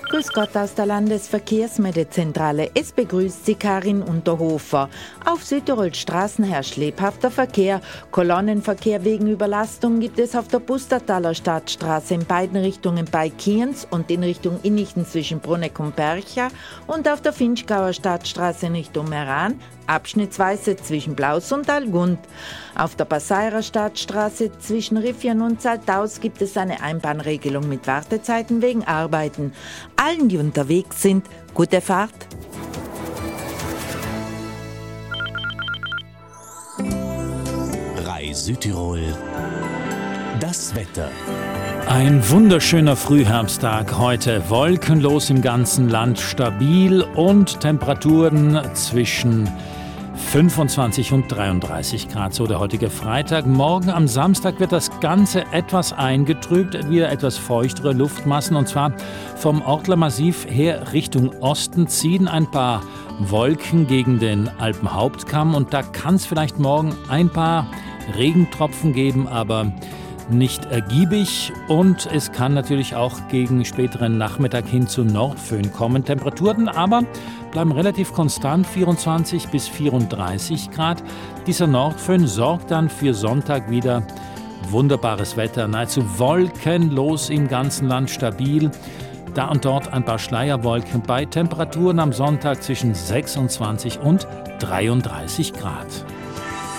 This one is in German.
Grüß Gott aus der Landesverkehrsmeldezentrale. Es begrüßt Sie Karin Unterhofer. Auf Südtirols Straßen herrscht lebhafter Verkehr. Kolonnenverkehr wegen Überlastung gibt es auf der Pustertaler Stadtstraße in beiden Richtungen bei Kienz und in Richtung Innichten zwischen Bruneck und Bercha und auf der Finchgauer Stadtstraße in Richtung Meran abschnittsweise zwischen Blaus und Algund. Auf der Passairer Stadtstraße zwischen Riffian und Zaltaus gibt es eine Einbahnregelung mit Wartezeiten wegen Arbeiten. Allen, die unterwegs sind, gute Fahrt. Südtirol. Das Wetter. Ein wunderschöner Frühherbsttag heute. Wolkenlos im ganzen Land, stabil und Temperaturen zwischen 25 und 33 Grad. So der heutige Freitag. Morgen am Samstag wird das Ganze etwas eingetrübt. Wieder etwas feuchtere Luftmassen. Und zwar vom Ortler-Massiv her Richtung Osten ziehen ein paar Wolken gegen den Alpenhauptkamm. Und da kann es vielleicht morgen ein paar Regentropfen geben, aber nicht ergiebig, und es kann natürlich auch gegen späteren Nachmittag hin zu Nordföhn kommen. Temperaturen aber bleiben relativ konstant, 24 bis 34 Grad. Dieser Nordföhn sorgt dann für Sonntag wieder wunderbares Wetter, nahezu wolkenlos im ganzen Land, stabil. Da und dort ein paar Schleierwolken bei Temperaturen am Sonntag zwischen 26 und 33 Grad.